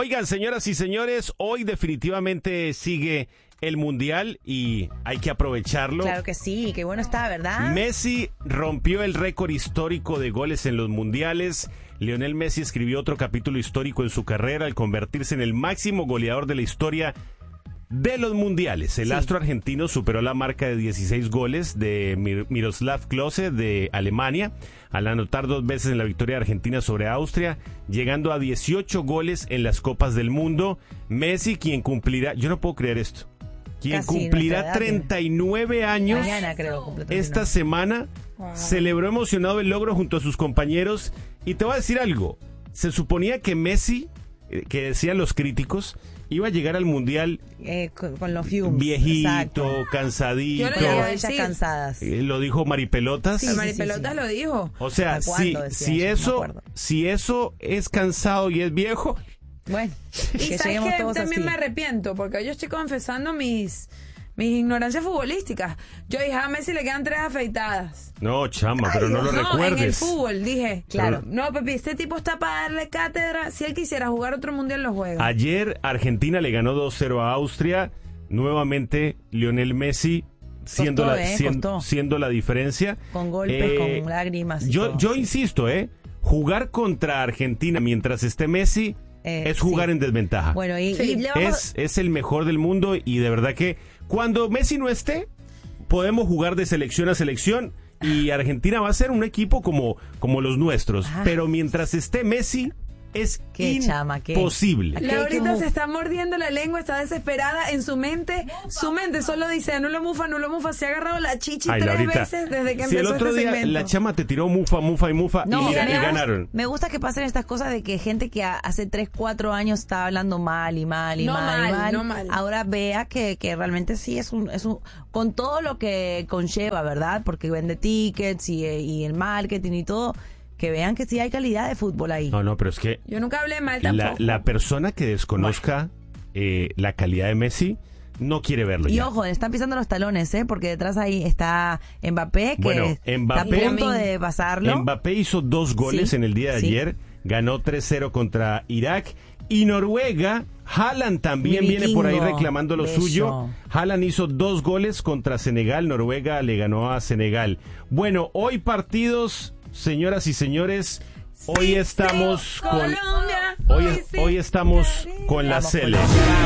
Oigan, señoras y señores, hoy definitivamente sigue el Mundial y hay que aprovecharlo. Claro que sí, qué bueno está, ¿verdad? Messi rompió el récord histórico de goles en los mundiales. Lionel Messi escribió otro capítulo histórico en su carrera al convertirse en el máximo goleador de la historia de los mundiales. El astro argentino superó la marca de 16 goles de Miroslav Klose de Alemania al anotar 2 veces en la victoria argentina sobre Austria, llegando a 18 goles en las Copas del Mundo. Messi, quien cumplirá, yo no puedo creer esto, quien cumplirá 39 años mañana, creo, esta semana, celebró emocionado el logro junto a sus compañeros. Y te voy a decir algo, se suponía que Messi, que decían los críticos, iba a llegar al Mundial con los fumes, viejito, exacto. cansadito. Yo le iba a decir. Cansadas. Lo dijo Maripelotas. Sí, Maripelotas lo dijo. O sea, si eso es cansado y es viejo. Bueno, y que sabes que todos también así. me arrepiento, porque yo estoy confesando mis ignorancias futbolísticas. Yo dije, a Messi le quedan 3 afeitadas. No, chama, pero no lo recuerdes. En el fútbol, dije. Claro. No, papi, este tipo está para darle cátedra. Si él quisiera jugar otro mundial, lo juega. Ayer Argentina le ganó 2-0 a Austria. Nuevamente Lionel Messi siendo la diferencia. Con golpes, con lágrimas. Yo insisto, jugar contra Argentina mientras esté Messi es jugar en desventaja. Bueno, es el mejor del mundo y de verdad que cuando Messi no esté, podemos jugar de selección a selección y Argentina va a ser un equipo como los nuestros. Pero mientras esté Messi, es imposible. Laurita se está mordiendo la lengua, está desesperada en su mente. Su mente solo dice, anulo mufa. Se ha agarrado la chichi 3 veces desde que empezó el otro este día segmento. La chama te tiró mufa y ganaron. Me gusta que pasen estas cosas de que gente que hace 3, 4 años estaba hablando mal. Ahora vea que realmente sí es un con todo lo que conlleva, ¿verdad? Porque vende tickets y el marketing y todo. Que vean que sí hay calidad de fútbol ahí. No, pero es que yo nunca hablé mal tampoco. La persona que desconozca la calidad de Messi no quiere verlo. Y ojo, le están pisando los talones, porque detrás ahí está Mbappé, que está a punto de pasarlo. Mbappé hizo 2 goles en el día de ayer, ganó 3-0 contra Irak. Y Noruega, Haaland también viene por ahí reclamando lo suyo. Haaland hizo 2 goles contra Senegal, Noruega le ganó a Senegal. Bueno, hoy partidos... Señoras y señores, hoy estamos con la Sele.